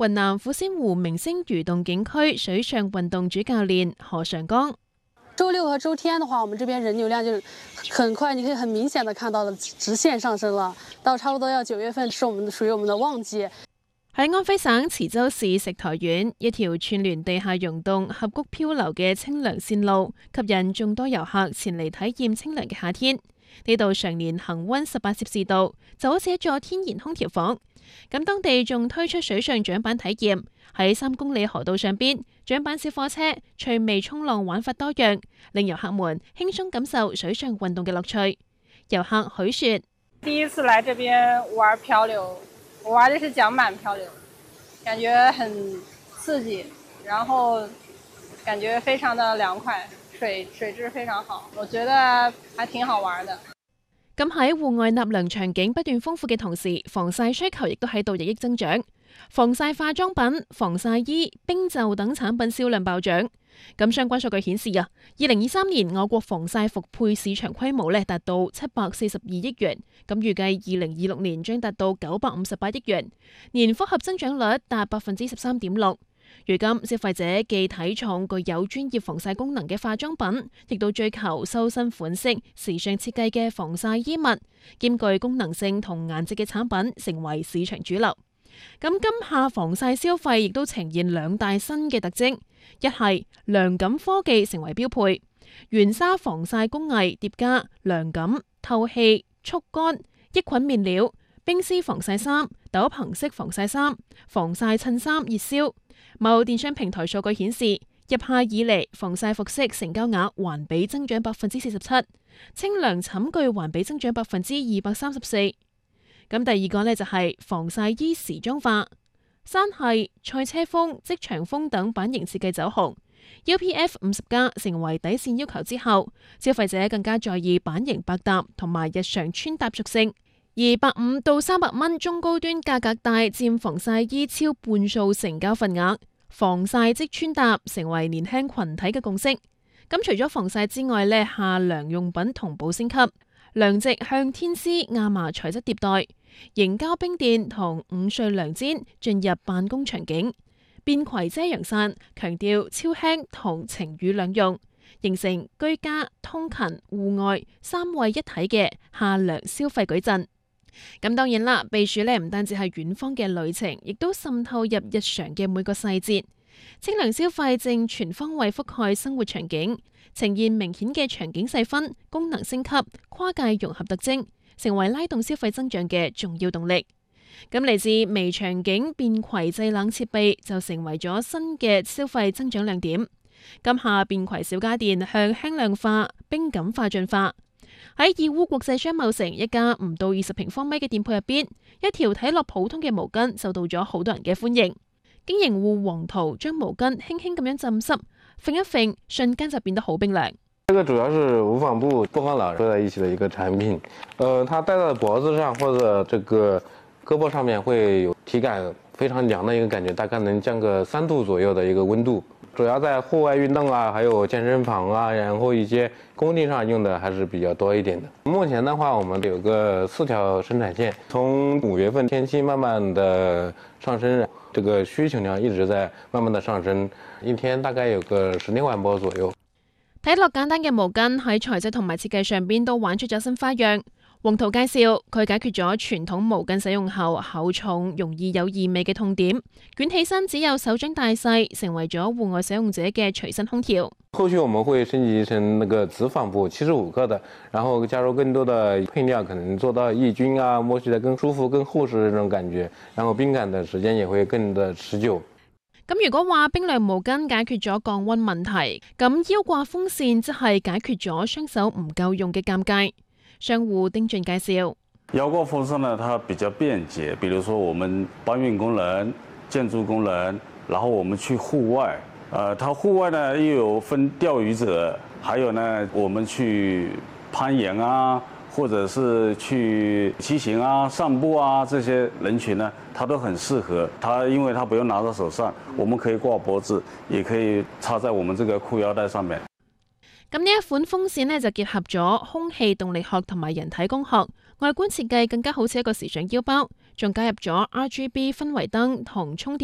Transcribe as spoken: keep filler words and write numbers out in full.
雲南虎仙湖明星魚洞景區水上運動主教練何尚剛。 周六和周天的話，我們這邊人流量就很快，你可以很明顯的看到了直線上升了。到差不多要九月份是我們屬於我們的旺季。 喺安徽省磁州市石台縣，一條串聯地下溶洞、峽谷漂流嘅清涼線路，吸引眾多遊客前嚟體驗清涼嘅夏天。呢度常年恆溫十八攝氏度，就好似一座天然空調房。咁當地仲推出水上槳板體驗，喺三公里河道上邊，槳板小火車趣味衝浪玩法多樣，令遊客們輕鬆感受水上運動嘅樂趣。遊客許雪： 第一次來這邊玩漂流，我玩的是槳板漂流，感覺很刺激，然後感覺非常的涼快，水水質非常好，我覺得還挺好玩的。 咁喺戶外納涼場景不斷豐富嘅同時，防曬需求亦都喺度日益增長。防曬化妝品、防曬衣、冰袖等產品銷量暴漲。咁相關數據顯示啊，二零二三年我國防曬服配市場規模咧達到七百四十二億元，咁預計二零二六年將達到九百五十八億元，年複合增長率達百分之十三點六。如今消費者既睇重具有專業防曬功能嘅化妝品，亦都追求修身款式、時尚設計嘅防曬衣物，兼具功能性同顏值嘅產品成為市場主流。咁今夏防曬消費亦都呈現兩大新嘅特徵，一係涼感科技成為標配，原紗防曬工藝疊加涼感、透氣、速乾、抑菌面料、冰絲防曬衫、斗篷式防曬衫、防曬襯衫熱銷。某電商平台數據顯示，入夏以嚟防曬服飾成交額環比增長百分之四十七，清涼寢具環比增長百分之二百三十四。咁第二個呢，就係防曬衣時裝化，山系、賽車風、職場風等版型設計走紅 ，U P F 五十加成為底線要求之後，消費者更加在意版型百搭同埋日常穿搭屬性。而百五到三百蚊中高端價格帶佔防曬衣超半數成交份額，防曬即穿搭成為年輕群體嘅共識。咁除咗防曬之外呢，夏涼用品同步升級，涼席向天絲亞麻材質迭代，凝膠冰墊同午睡涼氈進入辦公場景，便攜遮陽傘強調超輕同晴雨兩用，形成居家、通勤、戶外三位一體嘅夏涼消費矩陣。咁當然啦，避暑呢唔單止係遠方嘅旅程，亦都滲透入日常嘅每個細節。清涼消費正全方位覆蓋生活場景，呈現明顯嘅場景細分、功能升級、跨界融合特徵，成為拉動消費增長嘅重要動力。咁嚟自微場景便攜製冷設備就成為咗新嘅消費增長亮點。今夏便攜小家電向輕量化、冰感化進化。喺義烏國際商貿城一家唔到二十平方米嘅店鋪入邊，一條睇落普通嘅毛巾受到咗好多人嘅歡迎。經營戶黃圖將毛巾輕輕咁樣浸濕，揈一揈，瞬間就變得好冰涼。 這個主要是無紡布不和老合在一起的一個產品，呃，它戴在脖子上或者這個胳膊上面會有體感非常涼的一個感覺，大概能降個三度左右的一個溫度。主要在戶外運動啊，還有健身房啊，然後一些工地上用的還是比較多一點的。目前的話，我們有個四條生產線，從五月份天氣慢慢的上升，這個需求量一直在慢慢的上升，一天大概有個十六萬波左右。 睇落簡單嘅毛巾喺材質同埋設計上邊都玩出咗新花樣。黃圖介紹佢解決咗傳統毛巾使用後厚重、容易有異味嘅痛點，捲起身只有手掌大細，成為咗戶外使用者嘅隨身空調。 後續我們會升級成那個紙紡布，七十五克的，然後加入更多的配料，可能做到抑菌啊，摸起來更舒服、更厚實的那種感覺，然後冰感的時間也會更的持久。 咁如果話冰涼毛巾解決咗降溫問題，咁腰掛風扇則係解決咗雙手唔夠用嘅尷尬。商戶丁俊介紹， 腰掛風扇呢，它比較便捷，比如說我們搬運工人、建築工人，然後我們去戶外，呃，它戶外呢又有分釣魚者，還有呢我們去攀岩啊，或者是去騎行啊、散步啊，這些人群呢，它都很適合。它因為它不用拿到手上，我們可以掛脖子，也可以插在我們這個褲腰帶上面。 咁呢一款風扇呢，就結合咗空氣動力學同埋人體工學，外觀設計更加好似一個時尚腰包，仲加入咗 R G B 氛圍燈同充電